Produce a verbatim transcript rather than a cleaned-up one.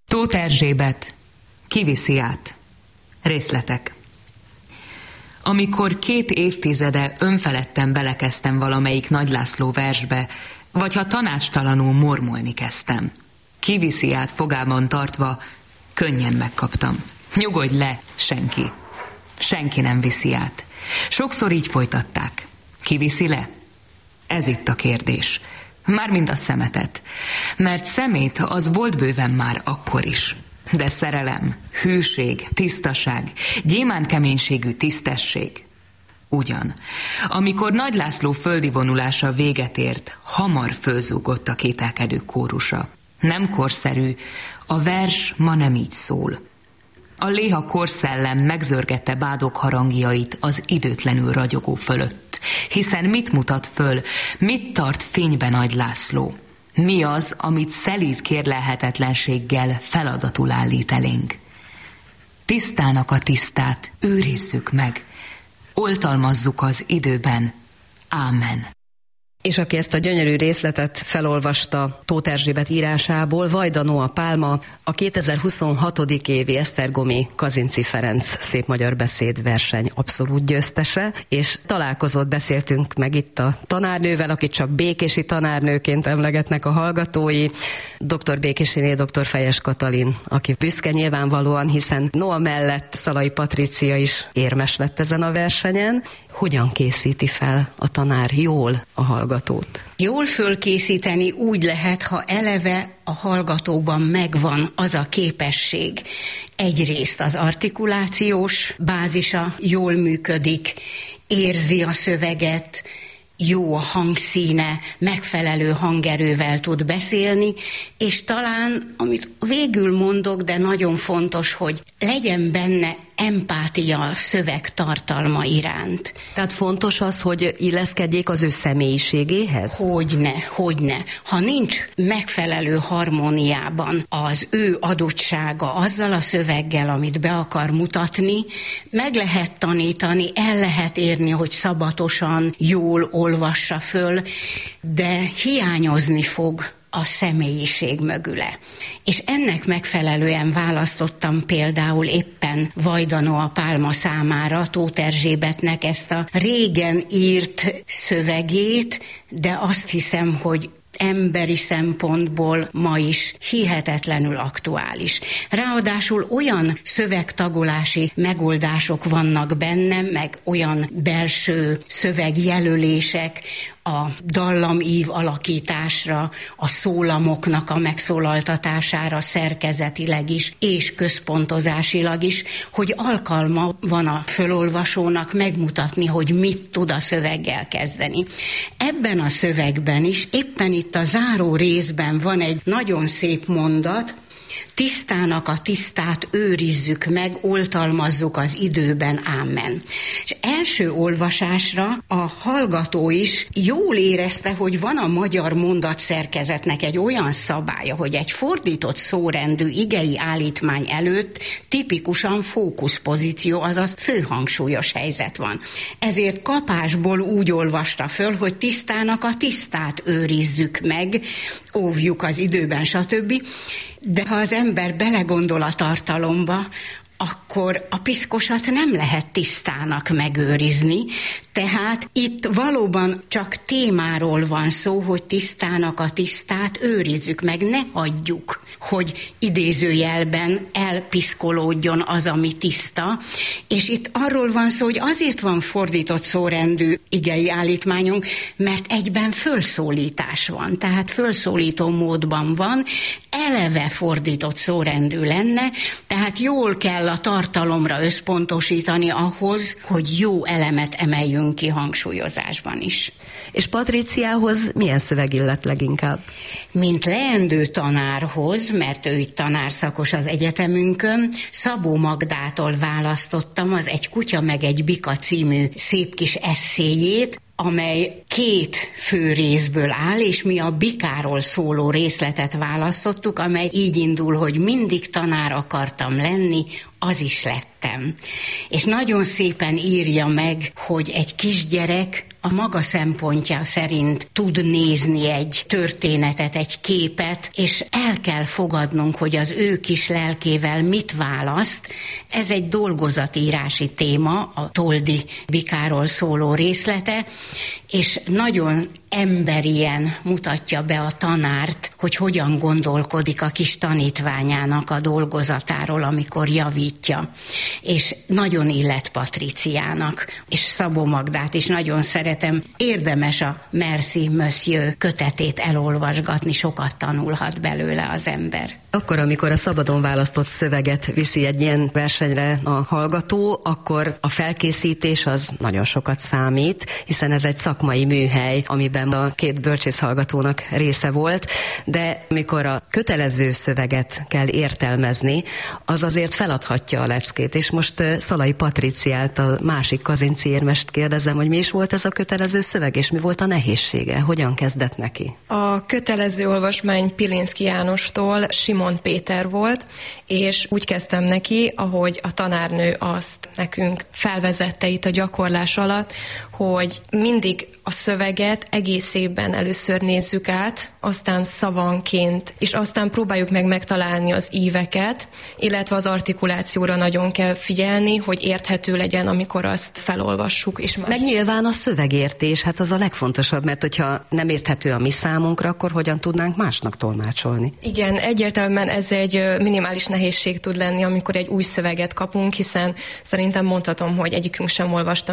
Tóth Erzsébet kiviszi át. Részletek. Amikor két évtizede önfeledten belekezdtem valamelyik Nagy László versbe, vagy ha tanácstalanul mormolni kezdtem, kiviszi át fogában tartva, könnyen megkaptam. Nyugodj le, senki. Senki nem viszi át. Sokszor így folytatták. Kiviszi le? Ez itt a kérdés. Mármint a szemetet. Mert szemét az volt bőven már akkor is. De szerelem, hűség, tisztaság, gyémántkeménységű tisztesség. Ugyan, amikor Nagy László földi vonulása véget ért, hamar fölzúgott a kételkedő kórusa. Nem korszerű, a vers ma nem így szól. A léha korszellem megzörgette bádog harangjait az időtlenül ragyogó fölött. Hiszen mit mutat föl, mit tart fényben Nagy László? Mi az, amit szelíd kérlelhetetlenséggel feladatul állít elénk? Tisztának a tisztát őrizzük meg, oltalmazzuk az időben. Ámen. És aki ezt a gyönyörű részletet felolvasta Tóth Erzsébet írásából, Vajda Noa Pálma, a kétezer-huszonhatodik évi Esztergomi Kazinczy Ferenc szép magyar beszéd verseny abszolút győztese, és találkozott, beszéltünk meg itt a tanárnővel, akit csak békési tanárnőként emlegetnek a hallgatói, dr. Békésiné, dr. Fejes Katalin, aki büszke nyilvánvalóan, hiszen Noa mellett Szalai Patrícia is érmes lett ezen a versenyen. Hogyan készíti fel a tanár jól a hallgatót? Jól fölkészíteni úgy lehet, ha eleve a hallgatóban megvan az a képesség. Egyrészt az artikulációs bázisa jól működik, érzi a szöveget, jó a hangszíne, megfelelő hangerővel tud beszélni, és talán, amit végül mondok, de nagyon fontos, hogy legyen benne empátia a szöveg tartalma iránt. Tehát fontos az, hogy illeszkedjék az ő személyiségéhez? Hogyne, hogyne. Ha nincs megfelelő harmóniában az ő adottsága azzal a szöveggel, amit be akar mutatni, meg lehet tanítani, el lehet érni, hogy szabatosan, jól olvassa föl, de hiányozni fog a személyiség mögüle. És ennek megfelelően választottam például éppen Vajda Noa Pálma számára Tóth Erzsébetnek ezt a régen írt szövegét, de azt hiszem, hogy emberi szempontból ma is hihetetlenül aktuális. Ráadásul olyan szövegtagolási megoldások vannak benne, meg olyan belső szövegjelölések, a dallamív alakításra, a szólamoknak a megszólaltatására szerkezetileg is, és központozásilag is, hogy alkalma van a fölolvasónak megmutatni, hogy mit tud a szöveggel kezdeni. Ebben a szövegben is, éppen itt a záró részben van egy nagyon szép mondat: tisztának a tisztát őrizzük meg, oltalmazzuk az időben, ámen. És első olvasásra a hallgató is jól érezte, hogy van a magyar mondatszerkezetnek egy olyan szabálya, hogy egy fordított szórendű igei állítmány előtt tipikusan fókuszpozíció, azaz főhangsúlyos helyzet van. Ezért kapásból úgy olvasta föl, hogy tisztának a tisztát őrizzük meg, óvjuk az időben, stb. De ha az ember belegondol a tartalomba, akkor a piszkosat nem lehet tisztának megőrizni, tehát itt valóban csak témáról van szó, hogy tisztának a tisztát őrizzük meg, ne hagyjuk, hogy idézőjelben elpiszkolódjon az, ami tiszta, és itt arról van szó, hogy azért van fordított szórendű igei állítmányunk, mert egyben fölszólítás van, tehát fölszólító módban van, eleve fordított szórendű lenne, tehát jól kell a tartalomra összpontosítani ahhoz, hogy jó elemet emeljünk ki hangsúlyozásban is. És Patríciához milyen szöveg illet leginkább? Mint leendő tanárhoz, mert ő itt tanárszakos az egyetemünkön, Szabó Magdától választottam az Egy kutya meg egy bika című szép kis esszéjét, amely két fő részből áll, és mi a bikáról szóló részletet választottuk, amely így indul, hogy mindig tanár akartam lenni, az is lettem. És nagyon szépen írja meg, hogy egy kisgyerek, a maga szempontja szerint tud nézni egy történetet, egy képet, és el kell fogadnunk, hogy az ő kis lelkével mit választ. Ez egy dolgozatírási téma, a Toldi bikáról szóló részlete, és nagyon emberien mutatja be a tanárt, hogy hogyan gondolkodik a kis tanítványának a dolgozatáról, amikor javítja. És nagyon illet Patriciának, és Szabó Magdát is nagyon szeretem. Érdemes a Merci Monsieur kötetét elolvasgatni, sokat tanulhat belőle az ember. Akkor, amikor a szabadon választott szöveget viszi egy ilyen versenyre a hallgató, akkor a felkészítés az nagyon sokat számít, hiszen ez egy szakmai műhely, amiben a két bölcsész hallgatónak része volt, de amikor a kötelező szöveget kell értelmezni, az azért feladhatja a leckét. És most Szalai Patriciát, a másik kazinci érmest kérdezem, hogy mi is volt ez a kötelező szöveg, és mi volt a nehézsége? Hogyan kezdett neki? A kötelező olvasmány Pilinszky Jánostól Simon Péter volt, és úgy kezdtem neki, ahogy a tanárnő azt nekünk felvezette itt a gyakorlás alatt, hogy mindig a szöveget egészében először nézzük át, aztán szavanként, és aztán próbáljuk meg megtalálni az íveket, illetve az artikulációra nagyon kell figyelni, hogy érthető legyen, amikor azt felolvassuk. És meg nyilván a szövegértés, hát az a legfontosabb, mert hogyha nem érthető a mi számunkra, akkor hogyan tudnánk másnak tolmácsolni? Igen, egyértelműen ez egy minimális nehézség tud lenni, amikor egy új szöveget kapunk, hiszen szerintem mondhatom, hogy egyikünk sem olvasta